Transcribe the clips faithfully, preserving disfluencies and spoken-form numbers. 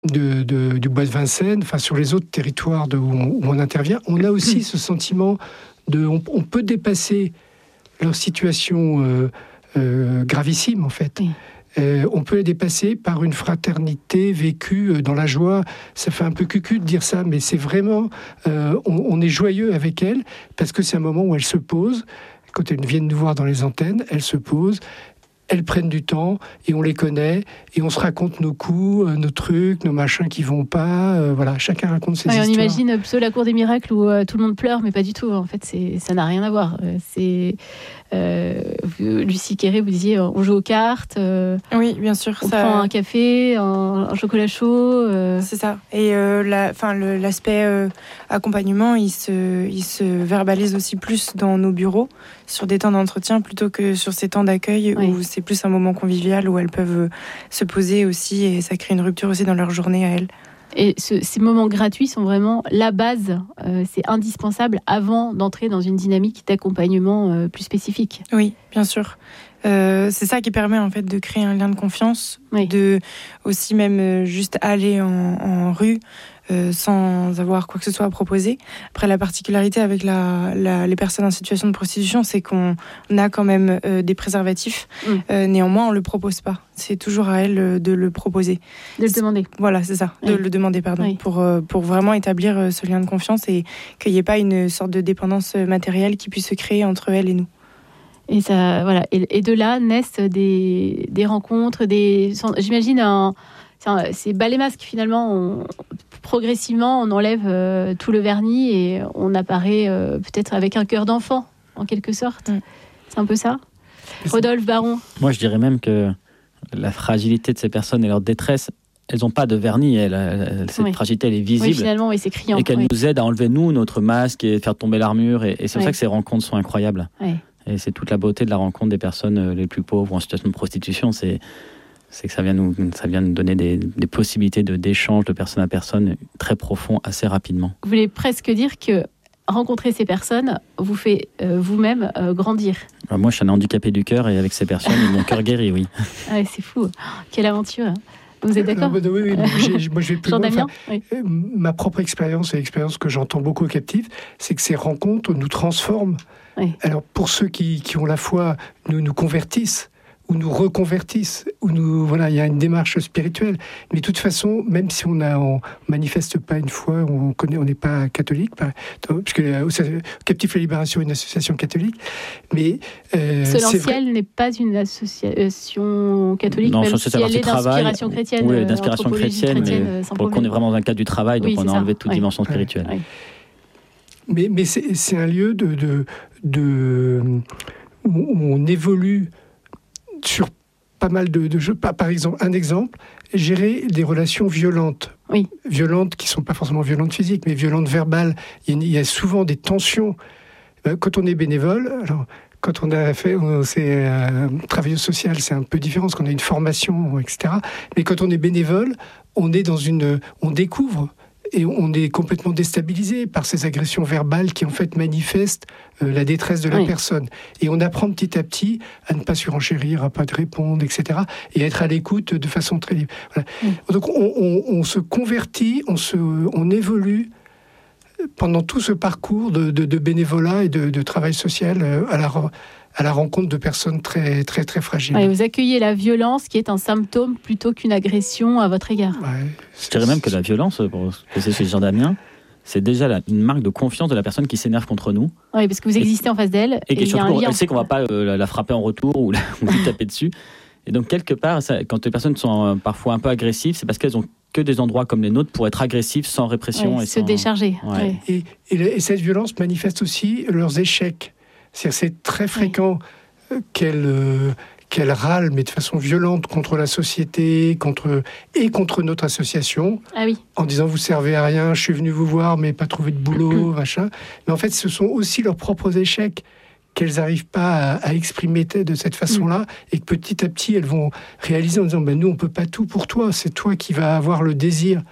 de, de, du bois de Vincennes, enfin sur les autres territoires de, où, on, où on intervient, on a aussi ce sentiment de, on, on peut dépasser leur situation euh, euh, gravissime en fait. Oui. Euh, on peut les dépasser par une fraternité vécue dans la joie. Ça fait un peu cucu de dire ça, mais c'est vraiment, euh, on, on est joyeux avec elles parce que c'est un moment où elles se posent. Quand elles viennent nous voir dans les antennes, elles se posent, elles prennent du temps et on les connaît et on se raconte nos coups, nos trucs, nos machins qui vont pas. Euh, voilà, chacun raconte ses ouais, histoires. On imagine plutôt la cour des miracles où euh, tout le monde pleure, mais pas du tout. En fait, c'est, ça n'a rien à voir. C'est euh, Lucie Quéré, vous disiez, on joue aux cartes. Euh, oui, bien sûr. On ça... prend un café, un, un chocolat chaud. Euh... C'est ça. Et euh, la, fin, le, l'aspect euh, accompagnement, il se, il se verbalise aussi plus dans nos bureaux, sur des temps d'entretien plutôt que sur ces temps d'accueil oui. où c'est plus un moment convivial où elles peuvent se poser aussi et ça crée une rupture aussi dans leur journée à elles. Et ce, ces moments gratuits sont vraiment la base, euh, c'est indispensable avant d'entrer dans une dynamique d'accompagnement euh, plus spécifique. Oui, bien sûr. Euh, c'est ça qui permet en fait de créer un lien de confiance, oui. de aussi même euh, juste aller en, en rue euh, sans avoir quoi que ce soit à proposer. Après, la particularité avec la, la, les personnes en situation de prostitution, c'est qu'on a quand même euh, des préservatifs. Mm. Euh, néanmoins, on le propose pas. C'est toujours à elles de le proposer. De le demander. Voilà, c'est ça. De oui. le demander, pardon, oui. pour euh, pour vraiment établir euh, ce lien de confiance et qu'il n'y ait pas une sorte de dépendance matérielle qui puisse se créer entre elles et nous. Et, ça, voilà. et, et de là naissent des, des rencontres, des, j'imagine, un, c'est, un, c'est bas les masques finalement. On, progressivement, on enlève euh, tout le vernis et on apparaît euh, peut-être avec un cœur d'enfant, en quelque sorte. Mm. C'est un peu ça. Rodolphe Baron. Moi, je dirais même que la fragilité de ces personnes et leur détresse, elles n'ont pas de vernis. Elle, elle, cette oui. fragilité, elle est visible. Oui, finalement, oui, c'est criant. Et qu'elle oui. nous aide à enlever, nous, notre masque et faire tomber l'armure. Et, et c'est pour oui. ça que ces rencontres sont incroyables. Oui. Et c'est toute la beauté de la rencontre des personnes les plus pauvres ou en situation de prostitution. C'est, c'est que ça vient nous, ça vient nous donner des, des possibilités de, d'échange de personne à personne très profond, assez rapidement. Vous voulez presque dire que rencontrer ces personnes vous fait euh, vous-même euh, grandir. Alors moi, je suis un handicapé du cœur et avec ces personnes, mon cœur guérit, oui. Ah ouais, c'est fou. Quelle aventure. Hein. Vous êtes d'accord ? euh, bah, Oui, oui. J'ai, moi, je vais plus loin. Enfin, oui. Ma propre expérience et l'expérience que j'entends beaucoup aux captifs, c'est que ces rencontres nous transforment. Oui. Alors, pour ceux qui, qui ont la foi, nous nous convertissent, ou nous reconvertissent, ou nous, voilà, il y a une démarche spirituelle. Mais de toute façon, même si on ne manifeste pas une foi, on connaît, on n'est pas catholique, pas, puisque euh, Captifs la Libération est une association catholique, mais... Euh, Solentiel n'est pas une association catholique, non, même si elle est d'inspiration chrétienne. Oui, d'inspiration chrétienne, chrétienne mais pour qu'on est vraiment dans le cadre du travail, donc oui, on a enlevé toute oui. dimension spirituelle. Oui. Mais, mais c'est, c'est un lieu de, de, de, où on évolue sur pas mal de, de jeux. Par exemple, un exemple, gérer des relations violentes. Oui. Violentes qui ne sont pas forcément violentes physiques, mais violentes verbales. Il y a souvent des tensions. Quand on est bénévole, alors, quand on a fait on, c'est, euh, travail social, c'est un peu différent, parce qu'on a une formation, et cetera. Mais quand on est bénévole, on est dans une... On découvre... Et on est complètement déstabilisé par ces agressions verbales qui, en fait, manifestent euh, la détresse de la oui. personne. Et on apprend petit à petit à ne pas surenchérir, à ne pas te répondre, et cetera. Et à être à l'écoute de façon très libre. Voilà. Oui. Donc, on, on, on se convertit, on, se, on évolue pendant tout ce parcours de, de, de bénévolat et de, de travail social euh, à la... à la rencontre de personnes très, très, très fragiles. Ouais, vous accueillez la violence qui est un symptôme plutôt qu'une agression à votre égard. Ouais, je dirais même que la violence, pour ce que c'est chez Jean Damien, c'est déjà la, une marque de confiance de la personne qui s'énerve contre nous. Oui, parce que vous existez et, en face d'elle. Et, et, et surtout, lien, elle sait qu'on ne va pas euh, la, la frapper en retour ou, la, ou lui taper dessus. Et donc, quelque part, ça, quand les personnes sont euh, parfois un peu agressives, c'est parce qu'elles ont que des endroits comme les nôtres pour être agressives sans répression. Ouais, et se sans... décharger. Ouais. Ouais. Et, et, et cette violence manifeste aussi leurs échecs. C'est-à-dire, c'est très fréquent ouais. qu'elles, euh, qu'elles râlent, mais de façon violente, contre la société, contre, et contre notre association, ah oui. en disant « vous servez à rien, je suis venu vous voir, mais pas trouvé de boulot, machin ». Mais en fait, ce sont aussi leurs propres échecs qu'elles n'arrivent pas à, à exprimer de cette façon-là, mmh. et que petit à petit, elles vont réaliser en disant ben, « nous, on ne peut pas tout pour toi, c'est toi qui vas avoir le désir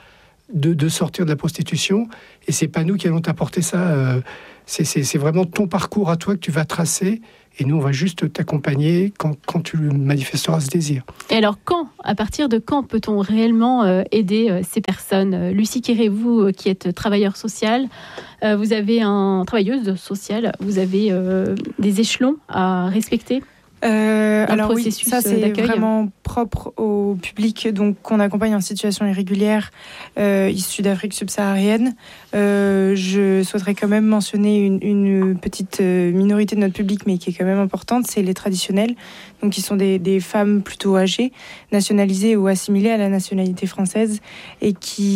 de, de sortir de la prostitution. Et c'est pas nous qui allons t'apporter ça. Euh, c'est, c'est, c'est vraiment ton parcours à toi que tu vas tracer. Et nous, on va juste t'accompagner quand, quand tu manifesteras ce désir. Et alors, quand, à partir de quand peut-on réellement euh, aider euh, ces personnes ? euh, Lucie Quéré, vous euh, qui êtes travailleur social, euh, vous avez un travailleuse sociale, vous avez euh, des échelons à respecter ? Euh, alors oui, processus ça c'est d'accueil. vraiment propre au public donc qu'on accompagne en situation irrégulière euh, issu d'Afrique subsaharienne. Euh, je souhaiterais quand même mentionner une, une petite minorité de notre public, mais qui est quand même importante, c'est les traditionnels, donc qui sont des, des femmes plutôt âgées, nationalisées ou assimilées à la nationalité française, et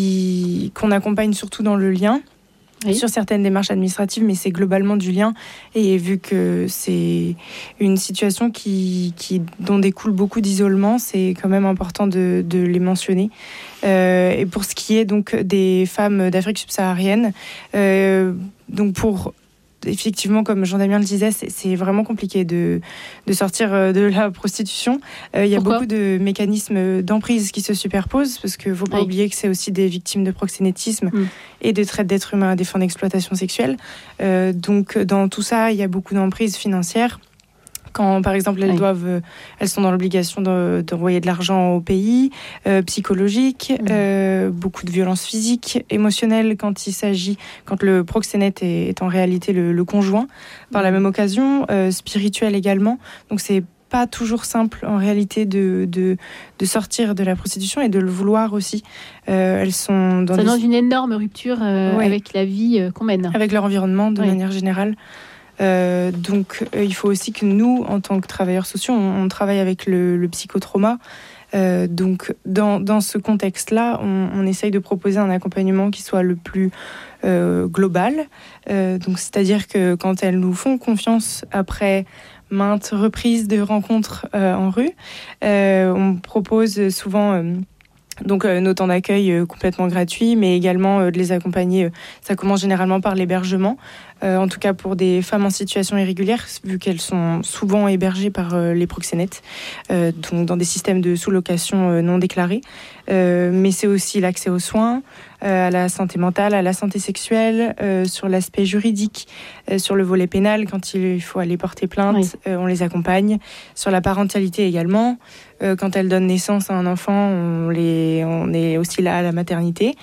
qui qu'on accompagne surtout dans le lien. Oui. Sur certaines démarches administratives, mais c'est globalement du lien. Et vu que c'est une situation qui, qui, dont découle beaucoup d'isolement, c'est quand même important de, de les mentionner. Euh, et pour ce qui est donc des femmes d'Afrique subsaharienne, euh, donc pour... Effectivement, comme Jean-Damien le disait, c'est, c'est vraiment compliqué de, de sortir de la prostitution. Euh, il y a Pourquoi beaucoup de mécanismes d'emprise qui se superposent, parce qu'il ne faut pas oui. oublier que c'est aussi des victimes de proxénétisme mmh. et de traite d'êtres humains à des fins d'exploitation sexuelle. Euh, donc, dans tout ça, il y a beaucoup d'emprise financière. Quand, par exemple, elles oui. doivent, elles sont dans l'obligation de, d'envoyer de l'argent au pays, euh, psychologique, mmh. euh, beaucoup de violences physiques, émotionnelles quand il s'agit, quand le proxénète est, est en réalité le, le conjoint, par mmh. la même occasion, euh, spirituelle également. Donc c'est pas toujours simple en réalité de, de, de sortir de la prostitution et de le vouloir aussi. Euh, elles sont dans, Ça des... dans une énorme rupture euh, oui. avec la vie euh, qu'on mène. Avec leur environnement de oui. manière générale. Euh, donc euh, il faut aussi que nous, en tant que travailleurs sociaux, on, on travaille avec le, le psychotrauma. Euh, donc dans, dans ce contexte-là, on, on essaye de proposer un accompagnement qui soit le plus euh, global. Euh, donc c'est-à-dire que quand elles nous font confiance après maintes reprises de rencontres euh, en rue, euh, on propose souvent... Euh, Donc euh, nos temps d'accueil euh, complètement gratuits, mais également euh, de les accompagner. Euh, ça commence généralement par l'hébergement, euh, en tout cas pour des femmes en situation irrégulière, vu qu'elles sont souvent hébergées par euh, les proxénètes, euh, donc dans des systèmes de sous-location euh, non déclarés. Euh, mais c'est aussi l'accès aux soins, euh, à la santé mentale, à la santé sexuelle, euh, sur l'aspect juridique, euh, sur le volet pénal, quand il faut aller porter plainte, oui. euh, on les accompagne. Sur la parentalité également, euh, quand elles donnent naissance à un enfant, on, les, on est aussi là à la maternité.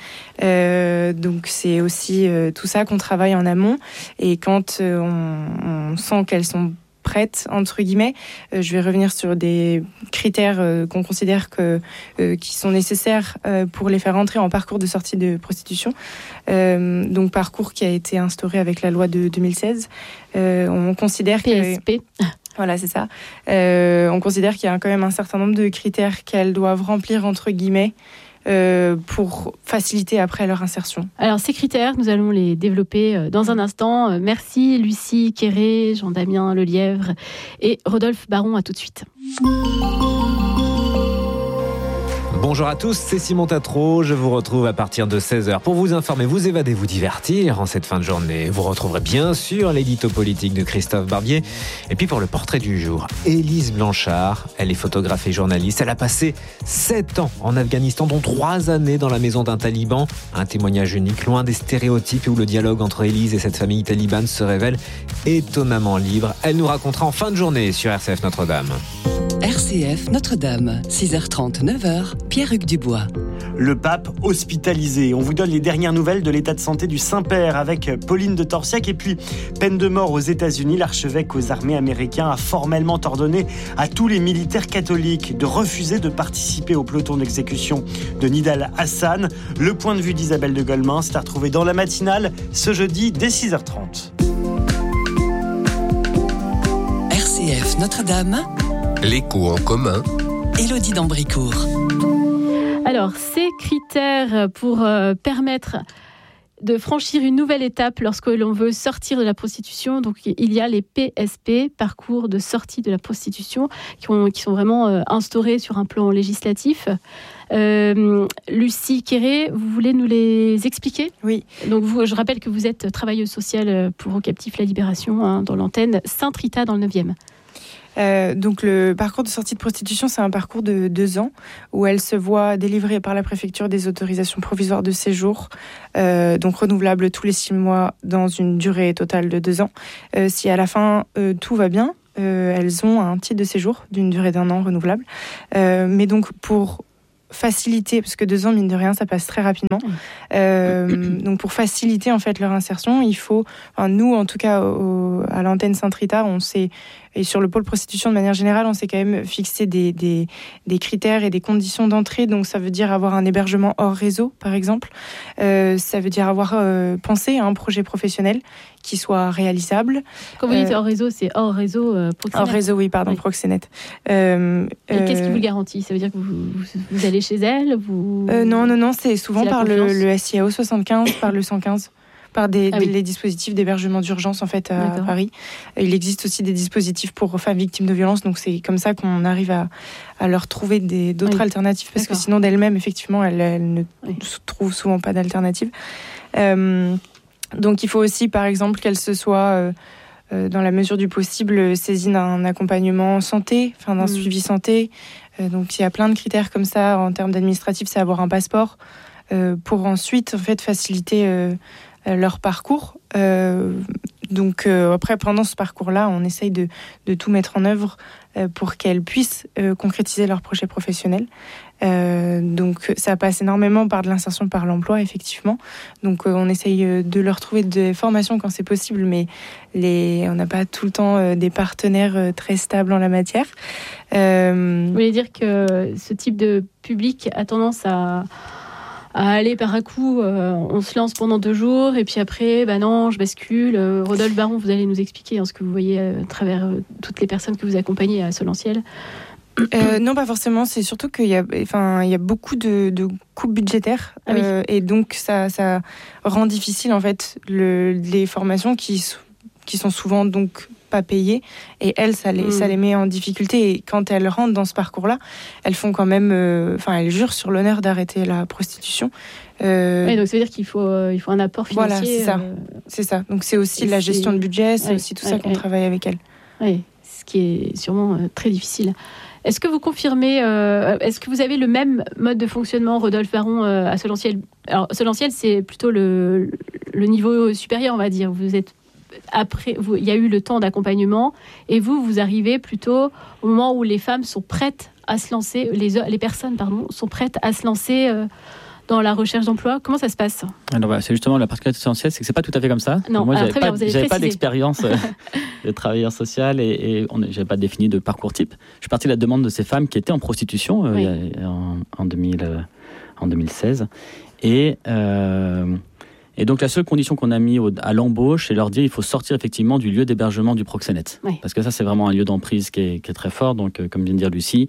Euh, donc c'est aussi euh, tout ça qu'on travaille en amont. Et quand euh, on, on sent qu'elles sont prêtes, entre guillemets, euh, je vais revenir sur des critères euh, qu'on considère que, euh, qui sont nécessaires euh, pour les faire entrer en parcours de sortie de prostitution. Euh, donc parcours qui a été instauré avec la loi de deux mille seize. Euh, on considère P S P. Que... Voilà, c'est ça. Euh, on considère qu'il y a quand même un certain nombre de critères qu'elles doivent remplir, entre guillemets, Euh, pour faciliter après leur insertion. Alors ces critères, nous allons les développer dans un instant. Merci Lucie Quéré, Jean-Damien Lelièvre et Rodolphe Baron. À tout de suite. Bonjour à tous, c'est Simon Tatro. Je vous retrouve à partir de seize heures pour vous informer, vous évader, vous divertir en cette fin de journée. Vous retrouverez bien sûr l'édito politique de Christophe Barbier. Et puis pour le portrait du jour, Élise Blanchard. Elle est photographe et journaliste. Elle a passé sept ans en Afghanistan, dont trois années dans la maison d'un taliban. Un témoignage unique, loin des stéréotypes, où le dialogue entre Élise et cette famille talibane se révèle étonnamment libre. Elle nous racontera en fin de journée sur R C F Notre-Dame. R C F Notre-Dame, six heures trente, neuf heures, Pierre-Hugues Dubois. Le pape hospitalisé. On vous donne les dernières nouvelles de l'état de santé du Saint-Père avec Pauline de Torsiac. Et puis, peine de mort aux États-Unis. L'archevêque aux armées américains a formellement ordonné à tous les militaires catholiques de refuser de participer au peloton d'exécution de Nidal Hassan. Le point de vue d'Isabelle de Golemin, c'est à retrouver dans la matinale ce jeudi dès six heures trente. R C F Notre-Dame. L'écho en commun. Élodie d'Ambricourt. Alors, ces critères pour euh, permettre de franchir une nouvelle étape lorsque l'on veut sortir de la prostitution, donc il y a les P S P, parcours de sortie de la prostitution, qui, ont, qui sont vraiment euh, instaurés sur un plan législatif. Euh, Lucie Quéré, vous voulez nous les expliquer ? Oui. Donc vous, je rappelle que vous êtes travailleuse sociale pour Au Captif La Libération, hein, dans l'antenne Sainte-Rita dans le neuvième. Euh, donc le parcours de sortie de prostitution, c'est un parcours de deux ans où elle se voit délivrer par la préfecture des autorisations provisoires de séjour, euh, donc renouvelables tous les six mois dans une durée totale de deux ans. Euh, si à la fin euh, tout va bien, euh, elles ont un titre de séjour d'une durée d'un an renouvelable. Euh, mais donc pour faciliter, parce que deux ans, mine de rien, ça passe très rapidement. Euh, donc, pour faciliter en fait leur insertion, il faut, enfin, nous, en tout cas, au, à l'antenne Sainte-Rita, on s'est, et sur le pôle prostitution de manière générale, on s'est quand même fixé des, des, des critères et des conditions d'entrée. Donc, ça veut dire avoir un hébergement hors réseau, par exemple. Euh, ça veut dire avoir euh, pensé à un projet professionnel qui soit réalisable. Quand vous dites hors réseau, c'est hors réseau euh, Proxénet. Hors réseau, oui, pardon, oui. Proxénet. Euh, et euh, qu'est-ce qui vous le garantit ? Ça veut dire que vous, vous, vous allez chez elle vous... euh, Non, non, non, c'est souvent c'est par le, le S I A O soixante-quinze, par le cent quinze, par des, ah, oui. les dispositifs d'hébergement d'urgence en fait à D'accord. Paris. Il existe aussi des dispositifs pour femmes victimes de violences, donc c'est comme ça qu'on arrive à, à leur trouver des, d'autres oui. alternatives, parce D'accord. que sinon d'elles-mêmes, effectivement, elles, elles ne oui. trouvent souvent pas d'alternative. Euh, Donc il faut aussi, par exemple, qu'elle se soit, euh, euh, dans la mesure du possible, saisie d'un accompagnement santé, enfin d'un mmh. suivi santé. Euh, donc il y a plein de critères comme ça en termes d'administratif, c'est avoir un passeport euh, pour ensuite en fait faciliter euh, leur parcours. Euh, donc euh, après, pendant ce parcours-là, on essaye de, de tout mettre en œuvre euh, pour qu'elles puissent euh, concrétiser leur projet professionnel. Euh, donc ça passe énormément par de l'insertion par l'emploi, effectivement. Donc euh, on essaye de leur trouver des formations quand c'est possible, mais les, on n'a pas tout le temps euh, des partenaires euh, très stables en la matière. Euh... Vous voulez dire que ce type de public a tendance à... à aller par un coup, euh, on se lance pendant deux jours, et puis après, bah non, je bascule. Euh, Rodolphe Baron, vous allez nous expliquer hein, ce que vous voyez à travers euh, toutes les personnes que vous accompagnez à Solentiel. Euh, non, pas forcément. C'est surtout qu'il y a, enfin, il y a beaucoup de, de coupes budgétaires, ah oui. euh, et donc ça, ça rend difficile en fait le, les formations qui, qui sont souvent donc pas payées, et elles, ça les, mmh. ça les met en difficulté. Et quand elles rentrent dans ce parcours-là, elles font quand même, enfin, euh, elles jurent sur l'honneur d'arrêter la prostitution. Euh, oui, donc ça veut dire qu'il faut, euh, il faut un apport financier. Voilà, c'est ça. Euh... C'est ça. Donc c'est aussi la gestion de budget, c'est ouais, aussi tout ouais, ça qu'on ouais. travaille avec elles. Oui, ce qui est sûrement euh, très difficile. Est-ce que vous confirmez, euh, est-ce que vous avez le même mode de fonctionnement, Rodolphe Baron, euh, à Solentiel ? Alors, Solentiel, c'est plutôt le, le niveau supérieur, on va dire. Vous êtes après, vous, il y a eu le temps d'accompagnement, et vous, vous arrivez plutôt au moment où les femmes sont prêtes à se lancer, les, les personnes, pardon, sont prêtes à se lancer euh, dans la recherche d'emploi. Comment ça se passe ? Alors voilà, c'est justement la particularité essentielle, c'est que c'est pas tout à fait comme ça. Non, moi, alors, j'avais, pas, bien, j'avais pas d'expérience de travailleur social, et, et on, j'avais pas défini de parcours type. Je suis parti de la demande de ces femmes qui étaient en prostitution euh, oui. en, en, deux mille, euh, en deux mille seize, et euh, et donc la seule condition qu'on a mis au, à l'embauche, c'est leur dire il faut sortir effectivement du lieu d'hébergement du proxénète, oui. parce que ça c'est vraiment un lieu d'emprise qui est, qui est très fort. Donc euh, comme vient de dire Lucie.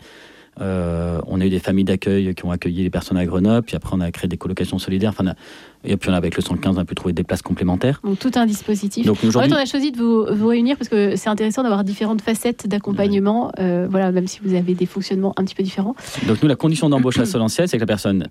Euh, on a eu des familles d'accueil qui ont accueilli les personnes à Grenoble, puis après on a créé des colocations solidaires, enfin, on a, et puis on a, avec le cent quinze, on a pu trouver des places complémentaires. Donc tout un dispositif. Donc, en fait, on a choisi de vous, vous réunir parce que c'est intéressant d'avoir différentes facettes d'accompagnement, ouais. euh, voilà, même si vous avez des fonctionnements un petit peu différents. Donc nous, la condition d'embauche à Solentiel, c'est que la personne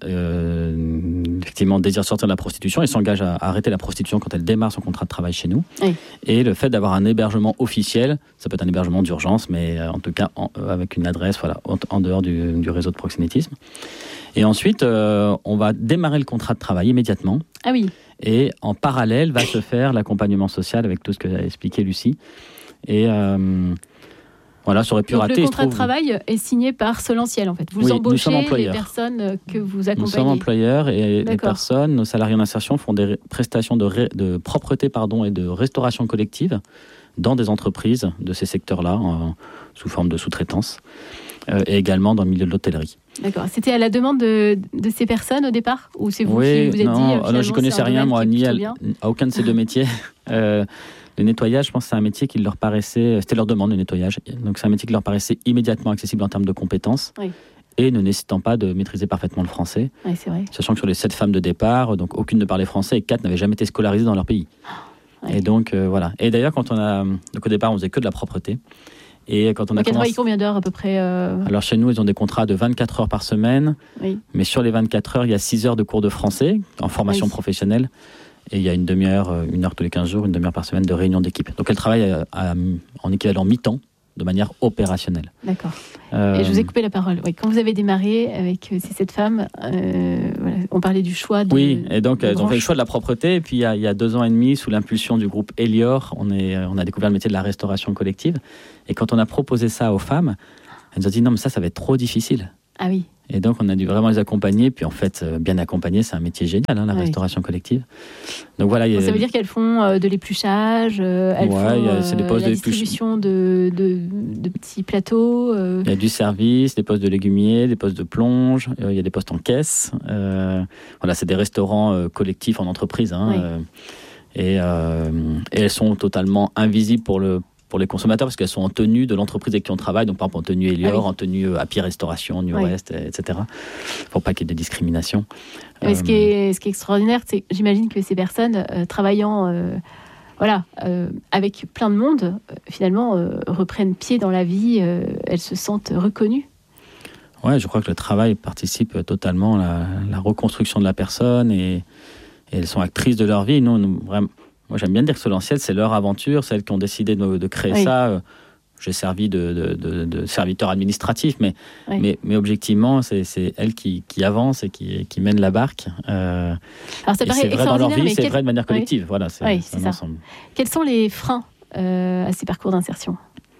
euh, effectivement désire sortir de la prostitution et s'engage à, à arrêter la prostitution quand elle démarre son contrat de travail chez nous. Oui. Et le fait d'avoir un hébergement officiel, ça peut être un hébergement d'urgence, mais euh, en tout cas en, euh, avec une adresse, voilà, en, en dehors Du, du réseau de proxénétisme. Et ensuite, euh, on va démarrer le contrat de travail immédiatement. Ah oui. Et en parallèle, va se faire l'accompagnement social avec tout ce que a expliqué Lucie. Et euh, voilà, ça aurait pu Donc rater. Le contrat trouve... de travail est signé par Solentiel, en fait. Vous oui, embauchez les personnes que vous accompagnez. Nous sommes employeurs, et D'accord. les personnes, nos salariés en insertion, font des prestations de, ré... de propreté pardon, et de restauration collective dans des entreprises de ces secteurs-là, en... sous forme de sous-traitance. Euh, et également dans le milieu de l'hôtellerie. D'accord. C'était à la demande de, de ces personnes au départ, ou c'est vous oui, qui vous êtes non, dit finalement, je ne connaissais rien, moi, ni à, à aucun de ces deux métiers. Euh, le nettoyage, je pense que c'est un métier qui leur paraissait... C'était leur demande, le nettoyage. Donc c'est un métier qui leur paraissait immédiatement accessible en termes de compétences. Oui. Et ne nécessitant pas de maîtriser parfaitement le français. Oui, c'est vrai. Sachant que sur les sept femmes de départ, donc aucune ne parlait français et quatre n'avaient jamais été scolarisées dans leur pays. Oui. Et donc, euh, voilà. Et d'ailleurs, quand on a... Donc au départ, on faisait que de la propreté. Et quand on a donc, commencé... combien d'heures à peu près euh... Alors chez nous, ils ont des contrats de vingt-quatre heures par semaine. Oui. Mais sur les vingt-quatre heures, il y a six heures de cours de français en formation oui. professionnelle. Et il y a une demi-heure, une heure tous les quinze jours, une demi-heure par semaine de réunion d'équipe. Donc elles travaillent à, à, en équivalent mi-temps de manière opérationnelle. D'accord. Euh... Et je vous ai coupé la parole. Oui, quand vous avez démarré avec ces sept femmes, euh, voilà, on parlait du choix de... Oui, et donc elles ont fait le choix de la propreté. Et puis il y a, il y a deux ans et demi, sous l'impulsion du groupe Elior, on, est, on a découvert le métier de la restauration collective. Et quand on a proposé ça aux femmes, elles nous ont dit non, mais ça, ça va être trop difficile. Ah oui. Et donc, on a dû vraiment les accompagner. Puis, en fait, bien accompagner, c'est un métier génial, hein, la oui. restauration collective. Donc, voilà. Donc, a... Ça veut dire qu'elles font euh, de l'épluchage, euh, elles ouais, font a, c'est des postes euh, la de distribution de, de, de petits plateaux. Euh... Il y a du service, des postes de légumiers, des postes de plonge, euh, il y a des postes en caisse. Euh, voilà, c'est des restaurants euh, collectifs en entreprise. Hein, oui. euh, et, euh, et elles sont totalement invisibles pour le pour les consommateurs, parce qu'elles sont en tenue de l'entreprise avec qui on travaille, donc par exemple en tenue Elior, ah oui. en tenue Happy Restauration, New oui. West, et cetera, pour pas qu'il y ait de discrimination. Mais euh... ce, qui est, ce qui est extraordinaire, c'est que j'imagine que ces personnes euh, travaillant euh, voilà, euh, avec plein de monde, euh, finalement, euh, reprennent pied dans la vie, euh, elles se sentent reconnues. Oui, je crois que le travail participe totalement à la, la reconstruction de la personne, et, et elles sont actrices de leur vie. Nous, nous vraiment, moi, j'aime bien dire que Solentiel, c'est leur aventure, c'est elles qui ont décidé de, de créer oui. ça. J'ai servi de, de, de, de serviteur administratif, mais, oui. mais, mais objectivement, c'est, c'est elles qui, qui avancent et qui, qui mènent la barque. Euh, Alors, ça paraît c'est vrai dans leur vie, c'est quel... vrai de manière collective. Oui. Voilà, c'est, oui, c'est c'est ça. Ensemble. Quels sont les freins euh, à ces parcours d'insertion ?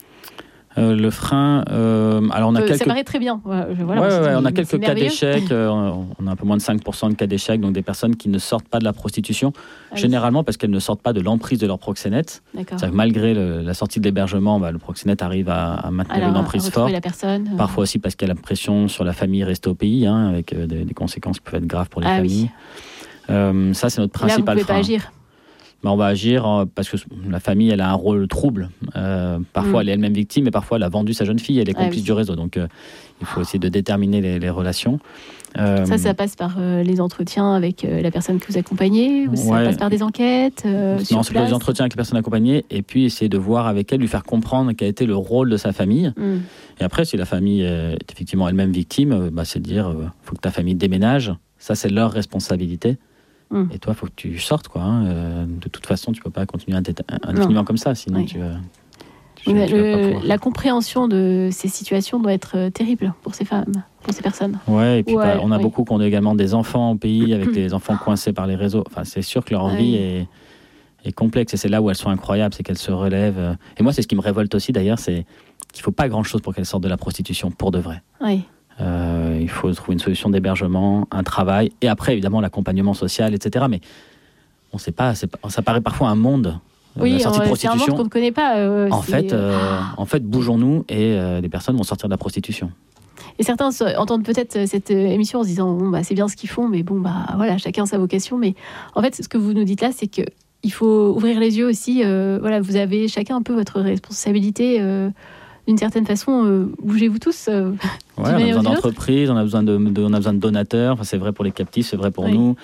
Euh, le frein, euh, alors on a euh, quelques... Ça paraît très bien. Voilà, ouais, on, ouais, ouais, on a quelques cas merveilleux. d'échec. Euh, on a un peu moins de cinq pour cent de cas d'échec, donc des personnes qui ne sortent pas de la prostitution, ah, généralement oui. parce qu'elles ne sortent pas de l'emprise de leur proxénète. C'est-à-dire que malgré le, la sortie de l'hébergement, bah, le proxénète arrive à, à maintenir alors, une emprise forte. La personne, euh... Parfois aussi parce qu'il y a la pression sur la famille restée au pays, hein, avec euh, des, des conséquences qui peuvent être graves pour les ah, familles. Oui. Euh, ça, c'est notre principal là, vous frein. Pas agir. Ben, on va agir euh, parce que la famille, elle a un rôle trouble. Euh, parfois, mmh. elle est elle-même victime, mais parfois, elle a vendu sa jeune fille, elle est complice ah, oui. du réseau. Donc, euh, il faut essayer de déterminer les, les relations. Euh, ça, ça passe par euh, les entretiens avec euh, la personne que vous accompagnez, ou ouais. ça passe par des enquêtes euh, Non, sur c'est place. des entretiens avec les personnes accompagnées, et puis essayer de voir avec elle, lui faire comprendre quel a été le rôle de sa famille. Mmh. Et après, si la famille est effectivement elle-même victime, bah, c'est de dire, il euh, faut que ta famille déménage. Ça, c'est leur responsabilité. Mmh. Et toi, il faut que tu sortes, quoi. Hein. Euh, de toute façon, tu ne peux pas continuer indéfiniment comme ça, sinon oui. tu, euh, tu, tu le, La compréhension de ces situations doit être terrible pour ces femmes, pour ces personnes. Ouais, et puis ouais, bah, on a oui. beaucoup qui ont également des enfants au pays, avec des enfants coincés par les réseaux. Enfin, c'est sûr que leur ouais. vie est, est complexe, et c'est là où elles sont incroyables, c'est qu'elles se relèvent. Et moi, c'est ce qui me révolte aussi, d'ailleurs, c'est qu'il ne faut pas grand-chose pour qu'elles sortent de la prostitution, pour de vrai. Oui. Euh, il faut trouver une solution d'hébergement, un travail, et après, évidemment, l'accompagnement social, et cetera. Mais on sait pas, c'est pas, ça paraît parfois un monde. Oui, la sortie euh, de prostitution. C'est un monde qu'on ne connaît pas. Euh, en, fait, euh, en fait, bougeons-nous et euh, des personnes vont sortir de la prostitution. Et certains entendent peut-être cette émission en se disant bon, bah, c'est bien ce qu'ils font, mais bon, bah, voilà, chacun sa vocation. Mais en fait, ce que vous nous dites là, c'est qu'il faut ouvrir les yeux aussi. Euh, voilà, vous avez chacun un peu votre responsabilité. Euh, D'une certaine façon, euh, bougez-vous tous. Euh, ouais, on a besoin d'entreprises, on a besoin de, de, on a besoin de donateurs. Enfin, c'est vrai pour les captifs, c'est vrai pour oui. nous.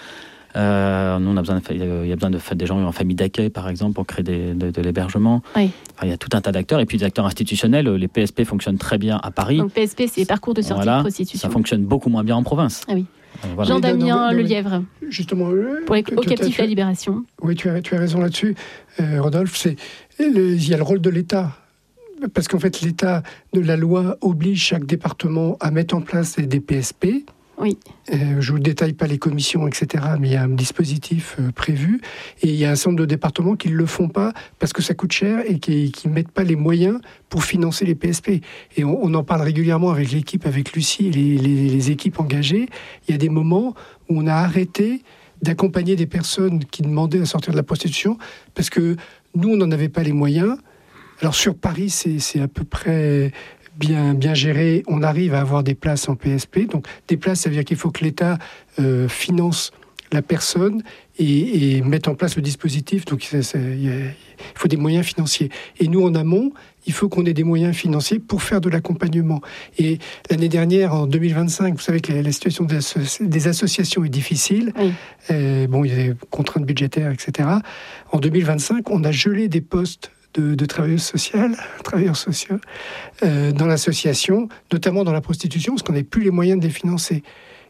Euh, nous, on a besoin, de, il y a besoin de, des gens en famille d'accueil, par exemple, pour créer des, de, de l'hébergement. Oui. Enfin, il y a tout un tas d'acteurs. Et puis des acteurs institutionnels. Les P S P fonctionnent très bien à Paris. Donc P S P, c'est parcours de sortie voilà, de prostitution. Ça fonctionne beaucoup moins bien en province. Ah oui. Euh, voilà. Jean-Damien Lelièvre. Justement, euh, pour les, au captif la libération. Oui, tu as, tu as raison là-dessus, euh, Rodolphe. C'est, le, il y a le rôle de l'État. Parce qu'en fait, l'État de la loi oblige chaque département à mettre en place des P S P. Oui. Euh, je ne vous détaille pas les commissions, et cetera, mais il y a un dispositif euh, prévu. Et il y a un certain nombre de départements qui ne le font pas parce que ça coûte cher et qui ne mettent pas les moyens pour financer les P S P. Et on, on en parle régulièrement avec l'équipe, avec Lucie et les, les, les équipes engagées. Il y a des moments où on a arrêté d'accompagner des personnes qui demandaient à sortir de la prostitution parce que nous, on n'en avait pas les moyens. Alors sur Paris, c'est, c'est à peu près bien, bien géré. On arrive à avoir des places en P S P. Donc des places, ça veut dire qu'il faut que l'État euh, finance la personne et, et mette en place le dispositif. Donc ça, ça, il, y a, il faut des moyens financiers. Et nous, en amont, il faut qu'on ait des moyens financiers pour faire de l'accompagnement. Et l'année dernière, en deux mille vingt-cinq, vous savez que la, la situation des, asso- des associations est difficile. Oui. Euh, bon, il y a des contraintes budgétaires, et cetera. En deux mille vingt-cinq, on a gelé des postes De, de travailleuses sociales, travailleurs sociaux, euh, dans l'association, notamment dans la prostitution, parce qu'on n'avait plus les moyens de les financer.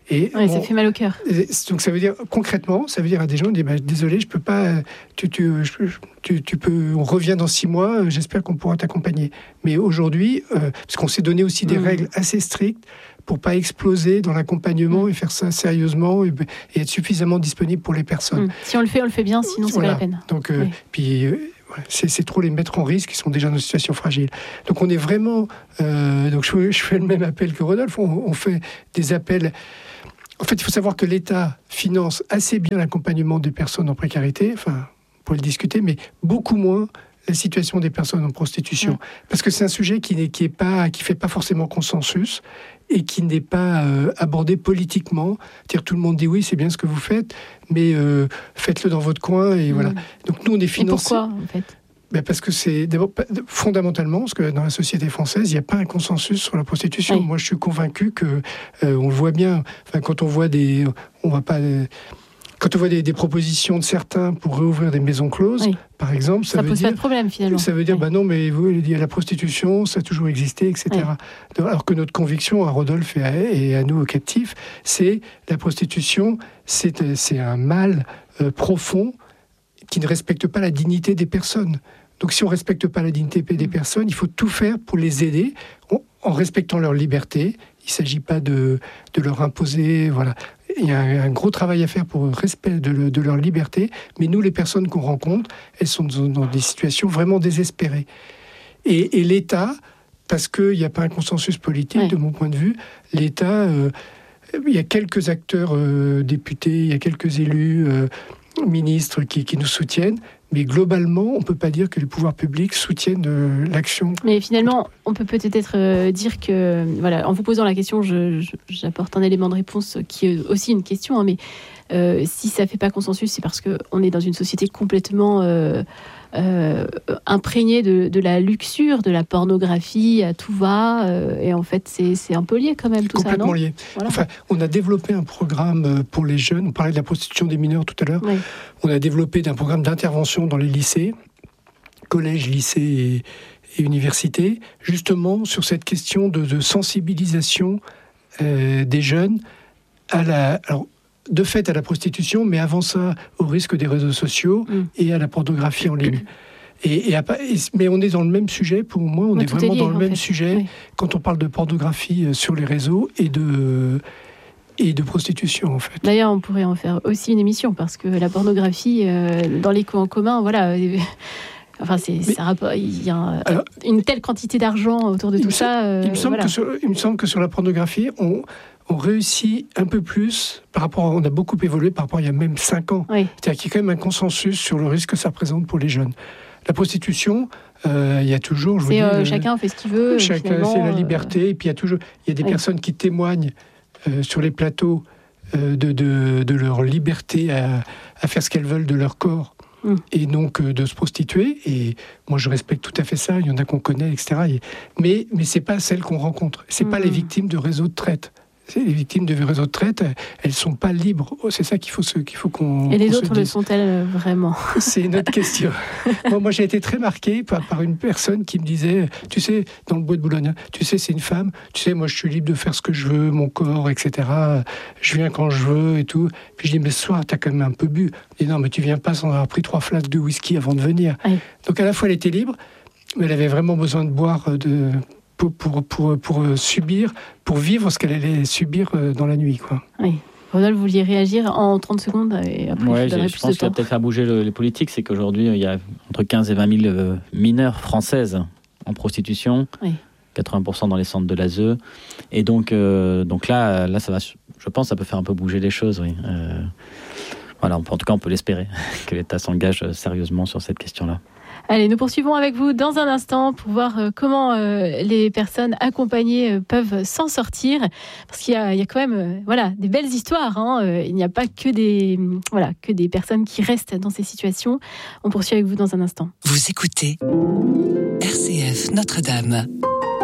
Et ouais, bon, ça fait mal au cœur. Donc ça veut dire, concrètement, ça veut dire à des gens, on dit, bah, désolé, je peux pas, tu, tu, tu, tu peux, on revient dans six mois, j'espère qu'on pourra t'accompagner. Mais aujourd'hui, euh, parce qu'on s'est donné aussi des mmh. règles assez strictes pour pas exploser dans l'accompagnement mmh. et faire ça sérieusement et, et être suffisamment disponible pour les personnes. Mmh. Si on le fait, on le fait bien, sinon voilà. c'est pas la peine. Donc, euh, oui. puis... Euh, C'est, c'est trop les mettre en risque, ils sont déjà dans une situation fragile. Donc on est vraiment... Euh, donc je, je fais le même appel que Rodolphe, on, on fait des appels... En fait, il faut savoir que l'État finance assez bien l'accompagnement des personnes en précarité, enfin, on pourrait le discuter, mais beaucoup moins la situation des personnes en prostitution. Mmh. Parce que c'est un sujet qui n'est qui est pas, qui fait pas forcément consensus et qui n'est pas euh, abordé politiquement. C'est-à-dire tout le monde dit oui, c'est bien ce que vous faites, mais euh, faites-le dans votre coin et mmh. voilà. Donc nous, on est financés. Et pourquoi, en fait ? Ben parce que c'est d'abord fondamentalement, parce que dans la société française, il n'y a pas un consensus sur la prostitution. Oui. Moi, je suis convaincu que euh, on le voit bien. Enfin, quand on voit des, on va pas. Euh, Quand on voit des, des propositions de certains pour réouvrir des maisons closes, oui. par exemple, ça, ça veut pose dire, pas de problème finalement. Ça veut dire, oui. bah non, mais vous, il y a la prostitution, ça a toujours existé, et cetera. Oui. Alors que notre conviction à Rodolphe et à, et à nous, aux captifs, c'est la prostitution, c'est, c'est un mal euh, profond qui ne respecte pas la dignité des personnes. Donc si on ne respecte pas la dignité des personnes, il faut tout faire pour les aider en, en respectant leur liberté. Il ne s'agit pas de, de leur imposer, voilà. Il y a un, un gros travail à faire pour le respect de, le, de leur liberté, mais nous, les personnes qu'on rencontre, elles sont dans, dans des situations vraiment désespérées. Et, et l'État, parce qu'il n'y a pas un consensus politique, ouais. de mon point de vue, l'État, euh, il y a quelques acteurs euh, députés, il y a quelques élus, euh, ministres qui, qui nous soutiennent, mais globalement, on ne peut pas dire que les pouvoirs publics soutiennent euh, l'action. Mais finalement, on peut peut-être euh, dire que, voilà, en vous posant la question, je, je, j'apporte un élément de réponse qui est aussi une question, hein, mais euh, si ça ne fait pas consensus, c'est parce qu'on est dans une société complètement euh, euh, imprégnée de, de la luxure, de la pornographie, à tout va, euh, et en fait, c'est, c'est un peu lié quand même, tout ça, non ? Complètement lié. Voilà. Enfin, on a développé un programme pour les jeunes, on parlait de la prostitution des mineurs tout à l'heure, oui. On a développé un programme d'intervention dans les lycées, collèges, lycées et, et universités, justement sur cette question de, de sensibilisation euh, des jeunes à la, alors, de fait à la prostitution, mais avant ça au risque des réseaux sociaux mmh. et à la pornographie en ligne. Et, et, et, mais on est dans le même sujet, pour moi, on ouais, est vraiment est lié, dans le même fait. sujet oui. quand on parle de pornographie sur les réseaux et de... et de prostitution, en fait. D'ailleurs, on pourrait en faire aussi une émission, parce que la pornographie, euh, dans l'éco en commun, voilà... Enfin, c'est, Mais, ça, il y a alors, une telle quantité d'argent autour de tout ça. Euh, il, me semble voilà. que sur, il me semble que sur la pornographie, on, on réussit un peu plus par rapport à, on a beaucoup évolué par rapport à il y a même cinq ans. Oui. C'est-à-dire qu'il y a quand même un consensus sur le risque que ça représente pour les jeunes. La prostitution, euh, il y a toujours... Je c'est, vous dis, euh, chacun fait ce qu'il veut. Chacun, c'est la liberté. Euh... Et puis il y a toujours il y a des oui. personnes qui témoignent euh, sur les plateaux euh, de, de, de leur liberté à, à faire ce qu'elles veulent de leur corps. Et donc euh, de se prostituer, et moi je respecte tout à fait ça, il y en a qu'on connaît, et cetera. Et, mais mais c'est pas celles qu'on rencontre, c'est mmh. pas les victimes de réseaux de traite. C'est les victimes de réseaux de traite, elles sont pas libres. C'est ça qu'il faut, se, qu'il faut qu'on. Et les qu'on autres le sont-elles vraiment ? C'est une autre question. Moi, moi, j'ai été très marqué par, par une personne qui me disait, tu sais, dans le bois de Boulogne, tu sais, c'est une femme. Tu sais, moi, je suis libre de faire ce que je veux, mon corps, et cetera. Je viens quand je veux et tout. Puis je dis, mais ce soir, t'as quand même un peu bu. Je dis, non, mais tu viens pas sans avoir pris trois flasques de whisky avant de venir. Oui. Donc à la fois, elle était libre, mais elle avait vraiment besoin de boire de. Pour, pour, pour, pour subir, pour vivre ce qu'elle allait subir dans la nuit, quoi. Oui. Rodolphe, vous vouliez réagir en trente secondes et après ouais, je donnerai je plus pense de qu'il va temps. peut-être faire bouger le, les politiques, c'est qu'aujourd'hui il y a entre quinze et vingt mille mineurs françaises en prostitution, oui. quatre-vingts pour cent dans les centres de l'A S E, et donc, euh, donc là, là ça va, je pense que ça peut faire un peu bouger les choses, oui. Euh, voilà, en tout cas on peut l'espérer, que l'État s'engage sérieusement sur cette question-là. Allez, nous poursuivons avec vous dans un instant pour voir euh, comment euh, les personnes accompagnées euh, peuvent s'en sortir. Parce qu'il y a, il y a quand même euh, voilà, des belles histoires. Hein. Euh, il n'y a pas que des, voilà, que des personnes qui restent dans ces situations. On poursuit avec vous dans un instant. Vous écoutez R C F Notre-Dame.